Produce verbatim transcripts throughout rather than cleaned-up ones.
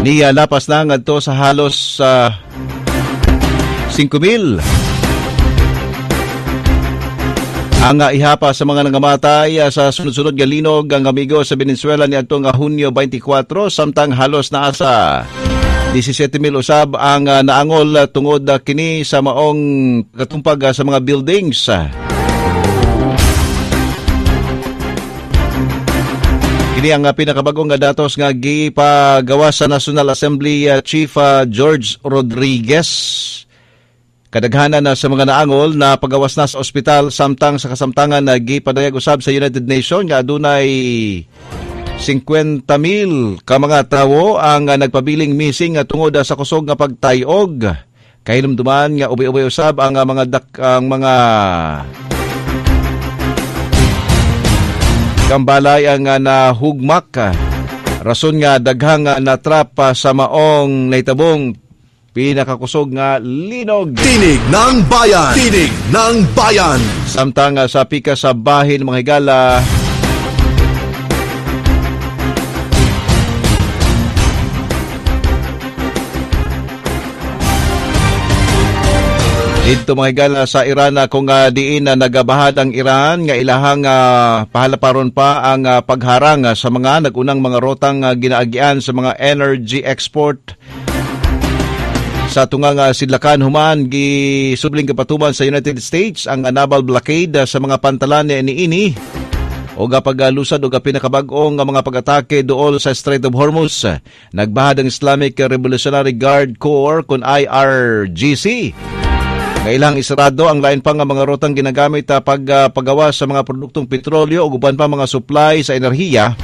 Niya lapas na ngadto sa halos uh, singko mil. Ang uh, ihapa sa mga nangamatay uh, sa sunod-sunod nga linog ang amigo sa Venezuela ni atong uh, Hunyo twenty-four samtang halos naa sa disisiete mil usab ang uh, naangol uh, tungod uh, kini sa maong katumpag uh, sa mga buildings. Kini ang uh, pinakabagong nga datos nga gipagawas sa National Assembly uh, Chief uh, George Rodriguez. Kadaghanan na sa mga naangol na pagawas na sa ospital samtang sa kasamtangan na gipadayag usab sa United Nations nga adunay fifty mil ka mga tawo ang uh, nagpabiling missing uh, tungod uh, sa kusog nga pagtayog. Kahinumduman nga ubay-ubay usab ang uh, mga dak, ang mga kambalay ang uh, nahugmak. Rason nga daghang uh, natrap uh, sa maong naitabong pinakakusog nga linog. Tinig ng Bayan! Tinig ng Bayan! Samtang uh, sa pika sa bahin mga higala, dito mga higala sa Iran uh, kung uh, diin na uh, nagabahad ang Iran nga ilahang uh, pahalaparon pa ang uh, pagharang uh, sa mga nagunang mga rotang uh, ginaagian sa mga energy export sa tungang uh, sidlakan human gisubling kapatuman sa United States ang uh, naval blockade uh, sa mga pantalan ni ini o gapagalusad o pinakabag-ong mga pag-atake dool sa Strait of Hormuz. Nagbahad ang Islamic Revolutionary Guard Corps kun I R G C. Kailang isarado ang lain pa nga mga rotang ginagamit uh, pag uh, paggawa sa mga produktong petrolyo o guban pa mga supply sa enerhiya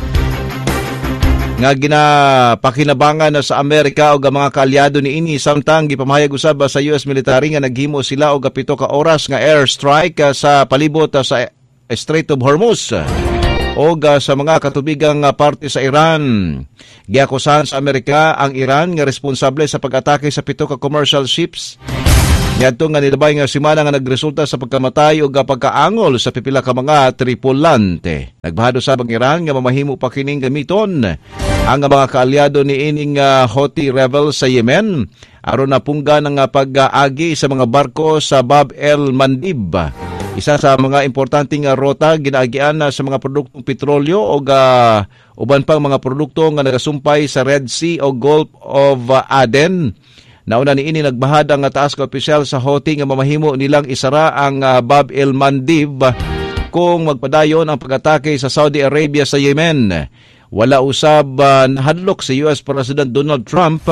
nga ginapakinabangan na sa Amerika o mga kaalyado ni ini samtang gipamahayag usab sa U S military nga naghimo sila og pito ka oras nga airstrike sa palibot sa Strait of Hormuz o sa mga katubigang parte sa Iran. Giakusahan sa Amerika ang Iran nga responsable sa pag-atake sa pito ka commercial ships ngadto nga nilabay nga semana nga nagresulta sa pagkamatay o pagkaangol sa pipila ka mga tripulante. Nagbahado sa bang Iran nga mamahimo pa kining gamiton ang mga kaalyado ni ining uh, Houthi rebel sa Yemen aron na pungga ng uh, pag-aagi sa mga barko sa Bab el-Mandib. Isa sa mga importanteng uh, rota ginaagian uh, sa mga produktong petrolyo o uh, uban pang mga produkto nga nagasumpay sa Red Sea o Gulf of uh, Aden. Nauna ni ini nagbahad ang taas ka opisyal sa Houthi nga mamahimo nilang isara ang uh, Bab el-Mandib kung magpadayon ang pag-atake sa Saudi Arabia sa Yemen. Wala usab uh, nahadlok si U S President Donald Trump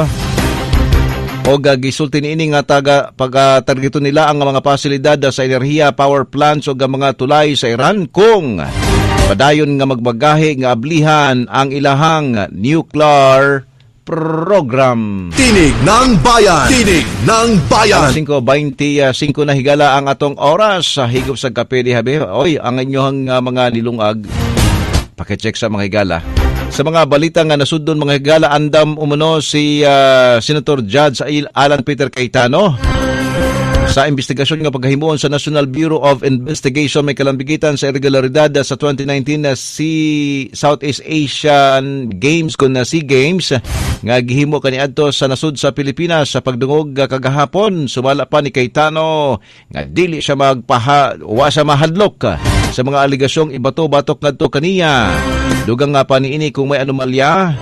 o gisulti ni ini nga taga pag-targeto nila ang mga pasilidad sa enerhiya, power plants o mga tulay sa Iran kung padayon nga magbagahe nga ablihan ang ilahang nuclear program. Tinig ng Bayan! Tinig ng Bayan! five twenty-five na higala ang atong oras sa higop sa kape di habi. Oy, ang inyong uh, mga nilungag. Pakicheck sa mga higala. Sa mga balita nga nasudon mga higala, andam umuno si uh, Senator Judge Alan Peter Cayetano sa investigasyon nga paghimuon sa National Bureau of Investigation may kalambigitan sa irregularidad sa twenty nineteen na si Southeast Asian Games kun na SEA Games nga gihimo kaniadto sa nasud sa Pilipinas sa pagdungog kagahapon. Sumala pa ni Cayetano nga dili siya magpaha wa sa mahadlok sa mga aligasyong ibato-batok ngadto kaniya. Dugang nga pa niini kung may anomalya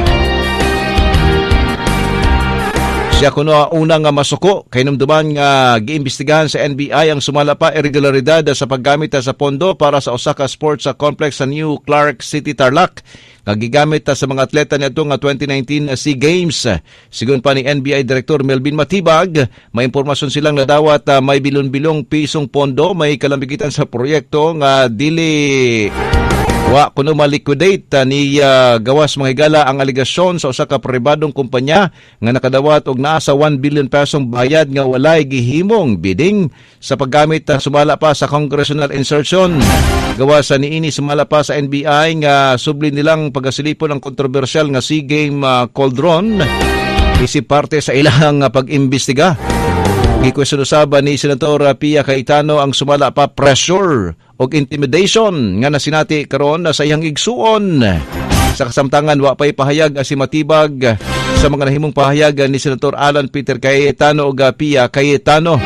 siya kuno unang nga masuko kay numduman nga giimbestigahan sa N B I ang sumala pa irregularidad sa paggamit sa pondo para sa Osaka Sports Complex sa New Clark City, Tarlac nga gigamit sa mga atleta niadto nga twenty nineteen SEA Games. Sigon pa ni N B I Director Melvin Matibag, may impormasyon silang nadawat uh, may bilon-bilong pisong pondo may kalambigitan sa proyekto nga dili wa kuno maliquidate uh, ni uh, gawas mga higala ang aligasyon sa usa ka pribadong kumpanya nga nakadawat og naa sa one billion pesong bayad nga walay gihimong bidding sa paggamit uh, sumala pa sa congressional insertion. Gawas sa niini sumala pa sa N B I nga subli nilang pagasilipon ang kontrobersyal nga SEA Game uh, Cauldron isip parte sa ilang uh, pag-imbestiga. Gikwestiyon usab ni Senator Pia Cayetano ang sumala pa pressure o intimidation nga nasinati karon sa iyang igsuon. Sa kasamtangan wa pay pahayag si Matibag sa mga nahimong pahayag ni Senator Alan Peter Cayetano ug Pia Cayetano.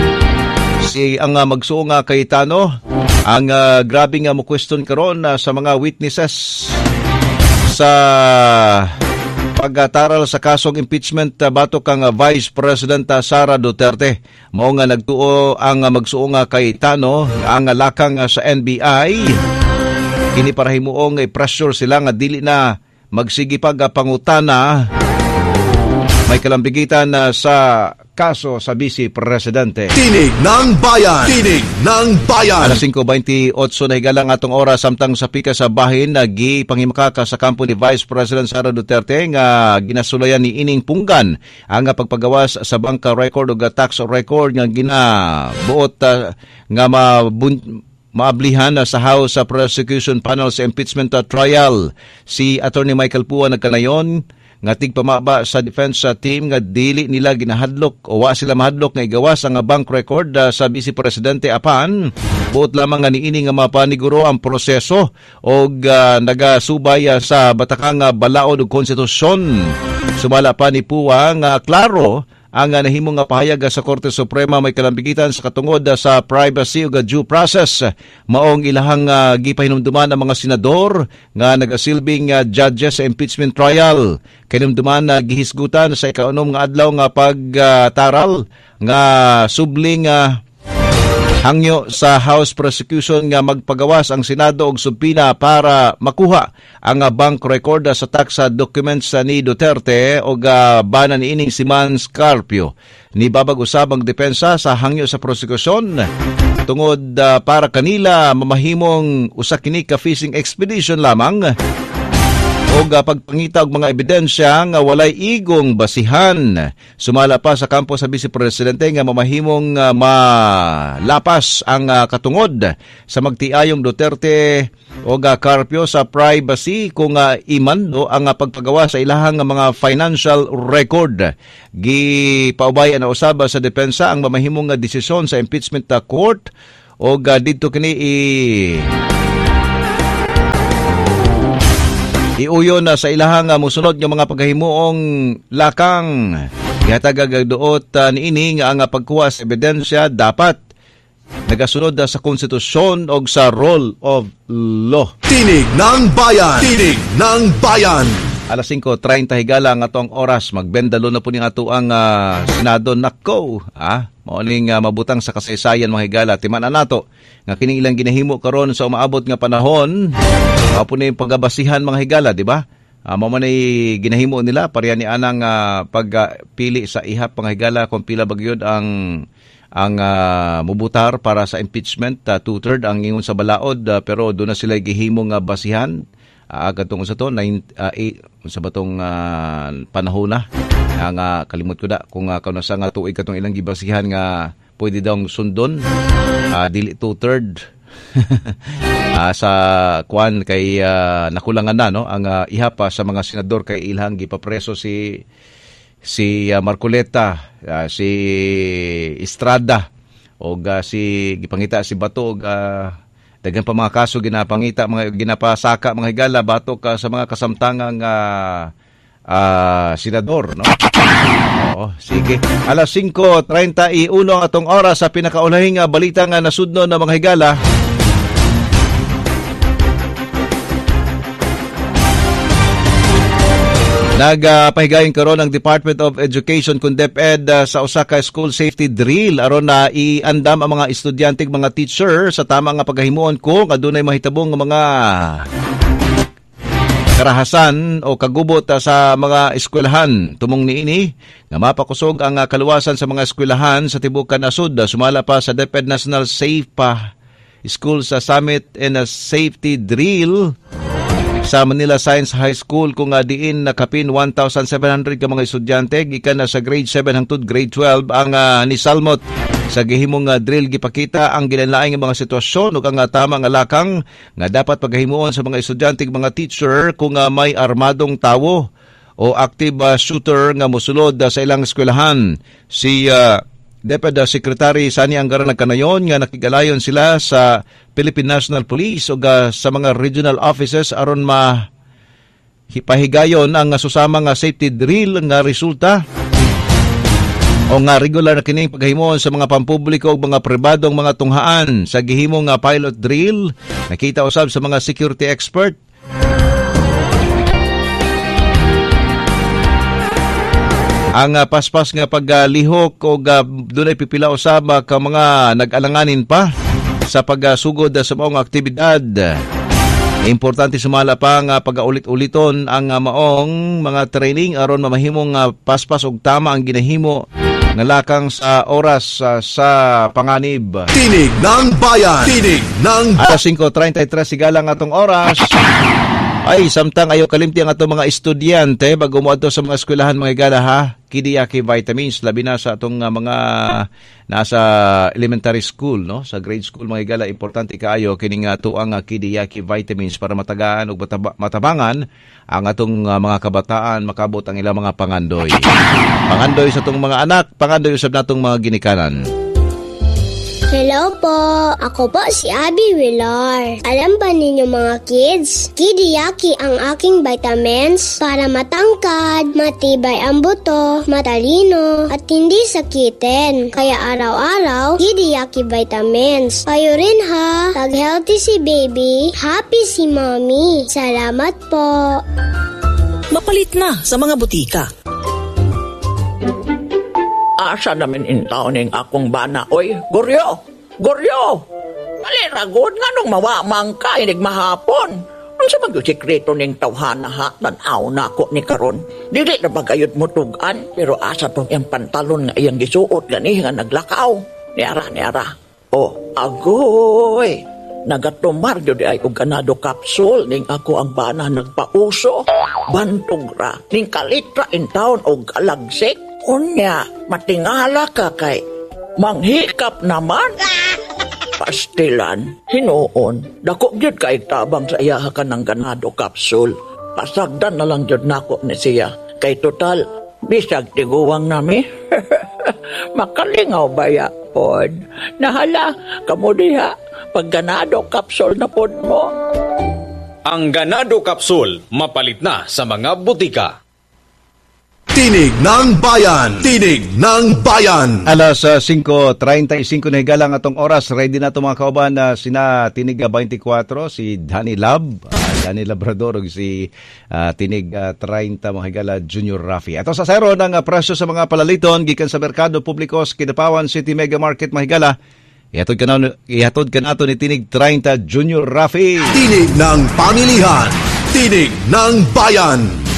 Si ang uh, magsuo nga Cayetano ang uh, grabe nga mo question karon uh, sa mga witnesses sa pagtaral sa kasong impeachment uh, batok kang uh, Vice President uh, Sara Duterte. Mao nga nagtuo ang uh, magsuo nga Cayetano ang uh, lakang uh, sa N B I. Kini para himuong uh, pressure sila nga dili na magsigi pag uh, pangutana may kalambigitan uh, sa kaso sa Vice Presidente. Tinig ng Bayan! Tinig ng Bayan! Alas singko beintiocho na higalang atong oras samtang sa pika sa bahin na gipanghimakaka sa kampo ni Vice President Sara Duterte nga ginasulayan ni Ining Punggan ang pagpagawas sa banka record o tax record nga ginabuot uh, nga mabun maablihan sa House Prosecution Panel sa impeachment trial. Si Attorney Michael Pua nagkanayon nga tigpamaba sa defense team nga dili nila ginahadlok o wa sila mahadlok nga igawas ang bank record uh, sa Vice Presidente apan buot lamang nga niini nga mapaniguro ang proseso o uh, nagasubay uh, sa batakang uh, balaod ug konstitusyon. Sumala pa ni Pua nga klaro ang uh, nahimong nga pahayag sa Korte Suprema may kalambigitan sa katungod uh, sa privacy ug due process. Maong ilahang uh, gipahinumduman ang mga senador nga nagasilbing uh, judges sa impeachment trial. Kinumduman na uh, gihisgutan sa ikaunom nga adlaw nga pagtaral uh, nga subling uh, hangyo sa House Prosecution nga magpagawas ang Senado og subpina para makuha ang bank record sa tax documents ni Duterte o bana ni ining si Man Scarpio. Ni babag usab ang depensa sa hangyo sa prosekusyon tungod uh, para kanila mamahimong usa kini ka fishing expedition lamang o pagpangita og mga ebidensya nga walay igong basihan. Sumala pa sa kampo sa Vice Presidente nga mamahimong uh, malapas ang uh, katungod sa magtiayong Duterte o Carpio sa privacy kung uh, imando ang uh, pagpagawa sa ilahang uh, mga financial record. Gipaubay na usab sa depensa ang mamahimong uh, desisyon sa impeachment uh, court o uh, dito kini i iuyon na sa ilahang uh, musunod ng mga paghahimuong lakang. Gihatag agduot uh, niini nga ang uh, pagkuha sa ebidensya dapat nagasunod uh, sa konstitusyon o sa rule of law. Tinig ng Bayan! Tinig ng Bayan! Alas singko treinta higala nga atong oras magbendalo na po ning ato ang uh, Senado nako ah mauning uh, mabutang sa kasaysayan mga higala timan nato nga kining ilang ginahimo karon sa umaabot nga panahon mao po ni paggabasihan mga higala di ba uh, mao man ay ginahimo nila pareha ni anang uh, pagpili sa ihap mga higala kung pila bagyod ang ang uh, mubutar para sa impeachment uh, two-third ang ingon sa balaod uh, pero doon na sila gihimong uh, basihan uh, katong sa to nine, uh, eight, sa batong uh, panahon na ang uh, kalimot ko da kung uh, kanasa nga tuig katong ilang gibasihan nga pwede daw sundon uh, dili two-third uh, sa kuan kay uh, nakulangan na no ang uh, ihapa sa mga senador kay ilhang gipapreso si si uh, Marcoleta, uh, si Estrada o uh, si gipangita si Bato og uh, daghan pa mga kaso ginapangita mga ginapasaka mga higala batok uh, sa mga kasamtangang uh, uh, senador no. Oo, sige. Alas singko treinta y uno ang atong oras sa pinakaulahing uh, balita nga nasudnon ng mga higala. Nagpahigayon uh, karon ang Department of Education kung DepEd uh, sa usa ka school safety drill aron na iandam ang mga estudyante mga teacher sa tama nga paghahimuon kung adunay mahitabong nga mga karahasan o kagubot uh, sa mga eskwelahan. Tumong niini nga mapakusog ang uh, kaluwasan sa mga eskwelahan sa tibukan nasud. Sumala pa sa DepEd National Safe pa School sa Summit and a Safety Drill sa Manila Science High School kung uh, diin nakapin one thousand seven hundred ka mga estudyante gikan na sa grade seven hangtod grade twelve ang uh, nisalmot sa gihimong uh, drill gipakita ang ginalaing mga sitwasyon ug ang uh, tama nga lakang nga dapat paghimuon sa mga estudyante mga teacher kung uh, may armadong tawo o active uh, shooter nga mosulod uh, sa ilang eskwelahan. Si uh, DepEd Secretary Sani Angara nagkanayon nga nakigalayon sila sa Philippine National Police o uh, sa mga regional offices aron ma hipahigayon ang susama nga safety drill nga resulta o nga regular na kining paghimon sa mga pampubliko o mga pribadong mga tunghaan sa gihimong nga pilot drill. Nakita usab sa mga security expert. Ang uh, paspas nga paglihok uh, o uh, dunay pipila usab uh, ka mga nag-alanganin pa sa pagsugod uh, sa maong aktibidad. Importante sumala pa nga pag-ulit-uliton ang uh, maong mga training aron mamahimong uh, paspas og tama ang ginahimo nga lakang sa oras uh, sa panganib. Tinig ng Bayan. Tinig ng Bayan. Alas singko treinta y tres sigalang atong oras. Ay, samtang ayaw kalimti ang atong mga estudyante bago mo ato sa mga eskwelahan mga igala ha. Kidiyaki vitamins, labi na sa atong uh, mga nasa elementary school, no? Sa grade school mga igala, importante kaayo kining uh, tuang uh, Kidiyaki vitamins para matagaan o mataba- matabangan ang atong uh, mga kabataan makabot ang ilang mga pangandoy. Pangandoy sa atong mga anak, pangandoy usab natong mga ginikanan. Hello po! Ako po si Abby Villar. Alam ba ninyo mga kids? Kidiyaki ang aking vitamins para matangkad, matibay ang buto, matalino, at hindi sakitin. Kaya araw-araw, Kidiyaki vitamins. Kayo rin ha! Pag healthy si baby, happy si mommy. Salamat po! Mapalit na sa mga butika. Asa namin intaw ning akong bana. Oy, Goryo! Goryo! Maliragod nga nung mawamang ka, inig mahapon. Ang sa mag-sikreto ning tawhana ha, tanaw na ako ni karon. Dili na bagayot mo tugan, pero asa tong yung pantalon nga iyang gisuot gani nga naglakaw. Niara, niara. Oh, agoy! Nagatumar yun ay og ganado capsule ning ako ang bana nagpauso. Bantog ra, ning kalitra in town og alagsik. Unya, matingala ka kay manghikap naman. Pastilan, hinuon, dako gyud kay tabang sa iya ka ng ganado capsule. Pasagdan na lang gyud nako ni siya. Kay total, bisag tiguwang nami. Makalingaw ba ya, pod? Nahala, kamo diha, pag ganado capsule na pod mo. Ang ganado capsule, mapalit na sa mga butika. Tinig ng Bayan. Tinig ng Bayan. Alas uh, singko treinta y cinco na higalang atong oras. Ready na itong mga kauban na uh, sina Tinig uh, twenty-four, si Danny Lab, uh, Danny Labrador, o si uh, Tinig uh, thirty mga higala Junior Rafi. Ito sa zero ng uh, presyo sa mga palaliton gikan sa Merkado Publiko sa Kidapawan City Mega Market mga higala. Ihatod ka na, ihatod ka na ito ni Tinig thirty Junior Rafi. Tinig ng Pamilihan. Tinig ng Bayan.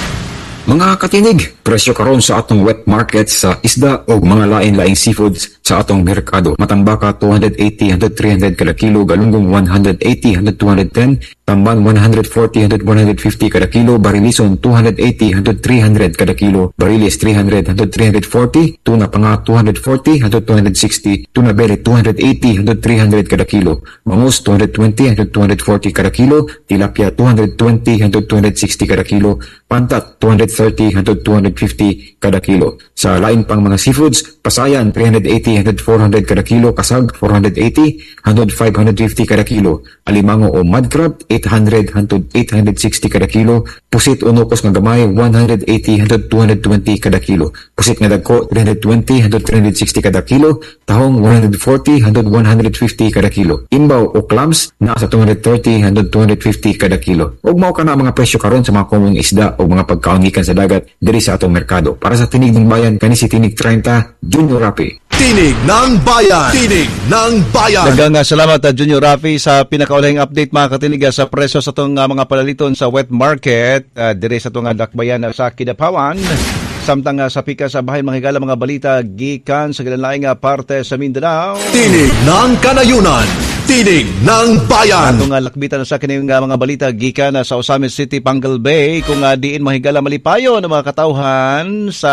Mga katinig, presyo karon sa atong wet market sa isda o mga lain-laing seafoods sa atong merkado. Matambaka two eighty hanggang three hundred kada kilo, galunggong one eighty hanggang two ten, tamban one forty hanggang one fifty kada kilo, barilison two eighty hanggang three hundred kada kilo, barilis three hundred hanggang three forty, tuna panga two forty hanggang two sixty, tuna belly two eighty hanggang three hundred kada kilo, bangus two twenty hanggang two forty kada kilo, tilapia two twenty hanggang two sixty kada kilo, pantat two thirty hanggang two fifty kada kilo. Sa lain pang mga seafoods, pasayan three eighty hanggang four hundred kada kilo, kasag four eighty hanggang five fifty kada kilo, alimango o mud crab eight hundred hanggang eight sixty kada kilo, pusit o nukos nga gamay one eighty hanggang two twenty kada kilo, pusit nga dagko three twenty hanggang three sixty kada kilo, tahong one forty hanggang one fifty kada kilo, imbaw o clams na sa two thirty hanggang two fifty kada kilo. Ug mao kana mga presyo karon sa mga komong isda o mga pagkaon gikan sa dagat diri sa atong merkado. Para sa Tinig ng Bayan, kani si Tinig thirty Junior Rafi. Tinig ng Bayan. Tinig ng Bayan. Daghang uh, salamat uh, Junior Rafi sa pinakaulahing update mga katinig uh, sa presyo sa itong uh, mga palaliton sa wet market uh, diri sa itong uh, dakbayan uh, sa Kidapawan. Samtang uh, sa pika sa bahay mga higala mga balita gikan sa kinalaing uh, parte sa Mindanao. Tinig ng Kanayunan. Tinig ng Bayan. Atong uh, lakbitan sa kining uh, mga balita gikan uh, sa Osamis City, Pangal Bay kung uh, diin mahigala malipayo ng mga katauhan sa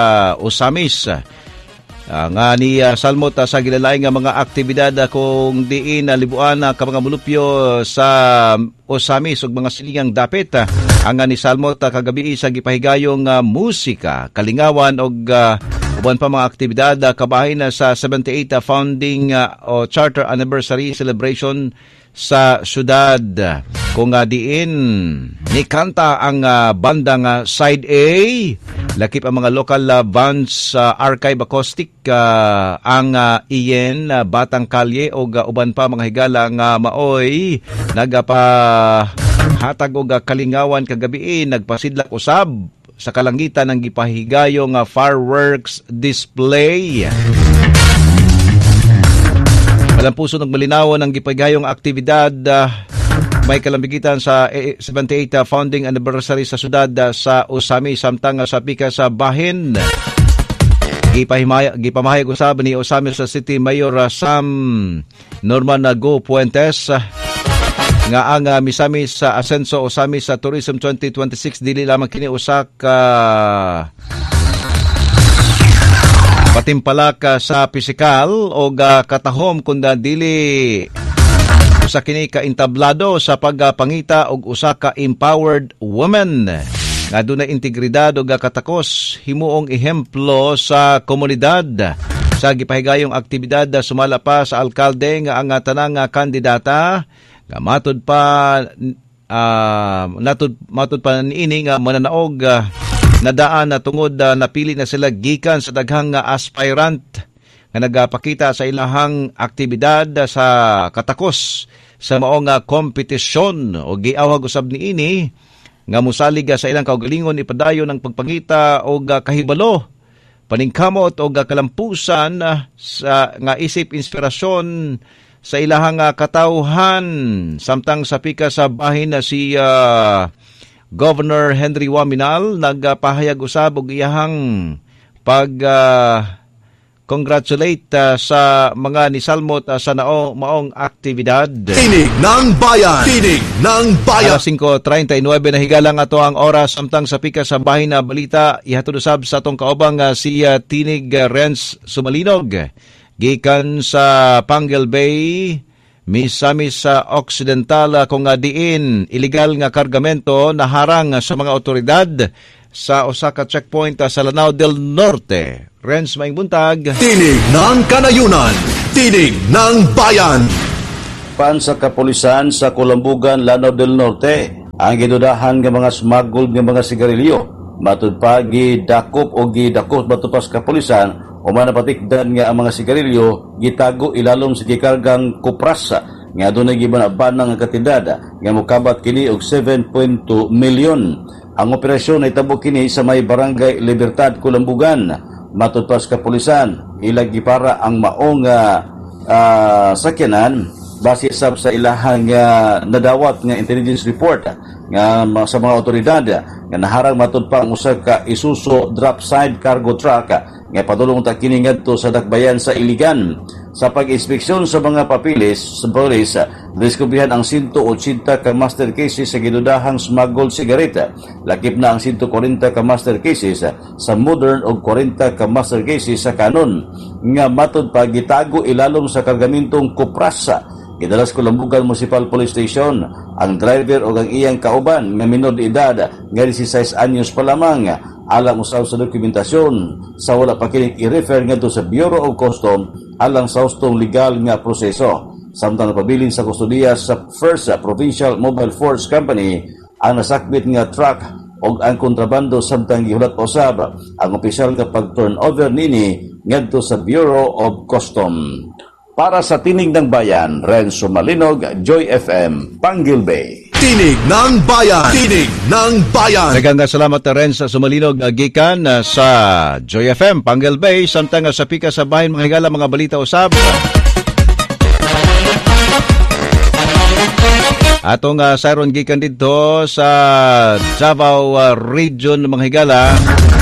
Osamis. Uh, nga ni uh, Salmot uh, sa gilalaing nga mga aktibidad uh, kung diin uh, libuan uh, ka mga mulupyo sa Osamis ug mga silingang dapit. Uh, ang uh, ni Salmot uh, kagabi sa gipahigayong uh, musika, kalingawan og uh, Uban pa mga aktibidad uh, kabahin na sa seventy-eighth uh, founding uh, o charter anniversary celebration sa syudad. Kung uh, diin ni kanta ang uh, bandang uh, Side A, lakip ang mga local uh, bands uh, archive acoustic uh, ang uh, iyen uh, Batang Kalye o uh, uban pa mga higala nga uh, maoy nagapa hatag og uh, kalingawan kagabi nagpasidlak usab sa kalangitan ng gipahigayong uh, fireworks display. Walang puso ng malinawan ng gipahigayong aktibidad uh, may kalambigitan sa seventy-eighth uh, founding anniversary sa syudad uh, sa Osami samtang uh, sa pika sa bahin. Gipahimaya, gipamahayag usab ni Osami sa City Mayor uh, Sam Norman uh, Go Puentes uh, nga ang uh, misami sa Asenso Osami sa Tourism twenty twenty-six dili lamang kini usa ka patimpalak uh, sa pisikal o uh, katahom kundi dili usa kini ka entablado sa pagpangita og usa ka empowered woman nga dunay integridad ug katakos himuong ehemplo sa komunidad. Sa gipahigayong aktibidad sumala pa sa alkalde nga ang tanang kandidata nga matud pa uh, natud matud pa niini nga mananaog uh, nadaan na tungod uh, napili na sila gikan sa daghang uh, aspirant nga nagapakita sa ilahang aktibidad uh, sa katakos sa maong uh, kompetisyon o giawhag usab niini nga musalig uh, sa ilang kaugalingon ipadayon ng pagpangita og uh, kahibalo paningkamot og uh, kalampusan uh, sa nga isip inspirasyon sa ilahang uh, katawhan samtang sa pika sa bahin na si uh, Governor Henry Waminal nagpahayag usab og iyahang pag uh, congratulate uh, sa mga nisalmot uh, sa nao maong aktibidad. Tinig ng Bayan! Tinig ng Bayan! Alas five thirty-nine na higalang ato ang oras samtang sa pika sa bahin na balita ihatod usab sa atong kaubang uh, si uh, Tinig uh, Renz Sumalinog gikan sa Panguil Bay misamis sa Occidental kung nga diin illegal nga kargamento na harang sa mga otoridad sa Osaka checkpoint sa Lanao del Norte. Renz, maing buntag. Tinig ng Kanayunan. Tinig ng Bayan. Pan sa kapulisan sa Kulambugan, Lanao del Norte, ang gidudahan nga mga smuggled nga mga sigarilyo. Matud pa gidakop o gidakop matupas kapulisan o manapatikdan nga ang mga sigarilyo gitago ilalom sa gikargang kupras nga doon ay gibanaban ng katindad nga mukabat kini og seven point two milyon. Ang operasyon ay tabo kini sa may Barangay Libertad, Kulambugan. Matud pa sa kapulisan ilagi para ang maong uh, uh, sakyanan base sab sa ilahang uh, nadawat nga intelligence report nga uh, sa mga otoridad nga naharang matud pa ang usa ka Isuzu drop side cargo truck nga padulong ta kini ngadto sa dakbayan sa Iligan. Sa pag-inspeksyon sa mga papilis sa polis, diskubrihan ang one hundred eighty ka master cases sa gidudahang smuggled sigareta. Lakip na ang one hundred forty ka master cases sa modern o forty ka master cases sa kanon nga matud pa gitago ilalom sa kargamentong kuprasa. Gidalas Kulambugan Municipal Police Station ang driver o ang iyang kauban nga minor de edad nga sixteen anyos pa lamang alang usaw sa dokumentasyon sa wala pa kining i-refer ngadto sa Bureau of Custom alang sa hustong legal nga proseso. Samtang napabilin sa kustudiya sa First Provincial Mobile Force Company ang nasakbit nga truck o ang kontrabando samtang gihulat usab ang opisyal nga pag-turnover nini ngadto sa Bureau of Custom. Para sa Tinig ng Bayan, Renzo Malinog, Joy F M, Panguil Bay. Tinig ng Bayan! Tinig ng Bayan! Daghang salamat na Renzo Sumalinog gikan sa Joy F M, Panguil Bay, samtang sa pika sa bahin mga higala mga balita usab. Atong uh, sayron gikan dito sa Davao uh, Region mga higala.